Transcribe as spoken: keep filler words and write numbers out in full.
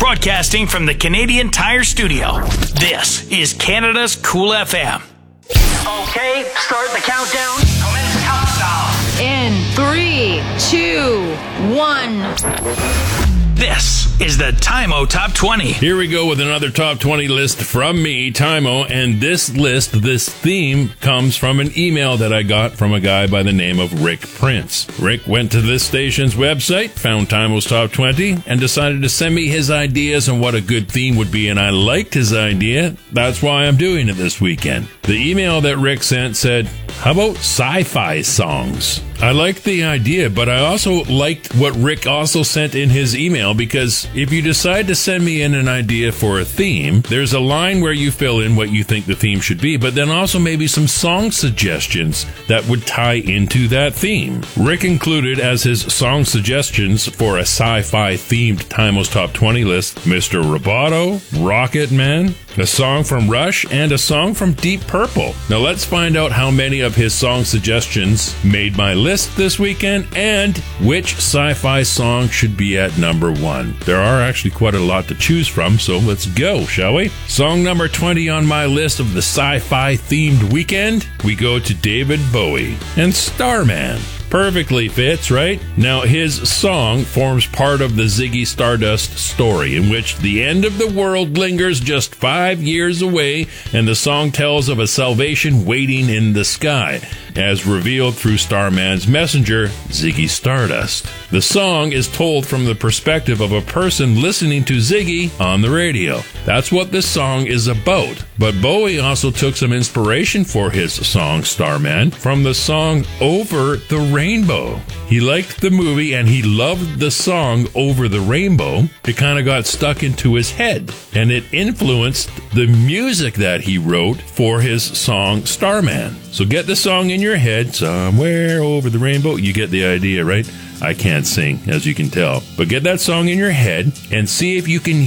Broadcasting from the Canadian Tire Studio, this is Canada's Cool F M. Okay, start the countdown. Commence countdown. In three, two, one. This is the Time-O Top twenty. Here we go with another Top twenty list from me, Time-O, and this list, this theme, comes from an email that I got from a guy by the name of Rick Prince. Rick went to this station's website, found Time-O's Top twenty, and decided to send me his ideas on what a good theme would be, and I liked his idea. That's why I'm doing it this weekend. The email that Rick sent said, how about sci-fi songs? I liked the idea, but I also liked what Rick also sent in his email, because if you decide to send me in an idea for a theme, there's a line where you fill in what you think the theme should be, but then also maybe some song suggestions that would tie into that theme. Rick included as his song suggestions for a sci-fi themed Time-O's Top twenty list, Mister Roboto, Rocket Man, a song from Rush, and a song from Deep Purple. Now let's find out how many of his song suggestions made my list this weekend and which sci-fi song should be at number one. There are actually quite a lot to choose from, so let's go, shall we? Song number twenty on my list of the sci-fi themed weekend, we go to David Bowie and Starman. Perfectly fits, right? Now, his song forms part of the Ziggy Stardust story, in which the end of the world lingers just five years away, and the song tells of a salvation waiting in the sky, as revealed through Starman's messenger, Ziggy Stardust. The song is told from the perspective of a person listening to Ziggy on the radio. That's what this song is about. But Bowie also took some inspiration for his song, Starman, from the song Over the Rainbow. He liked the movie and he loved the song Over the Rainbow. It kind of got stuck into his head, and it influenced the music that he wrote for his song Starman. So get the song in your head, somewhere over the rainbow. You get the idea, right? I can't sing, as you can tell. But get that song in your head and see if you can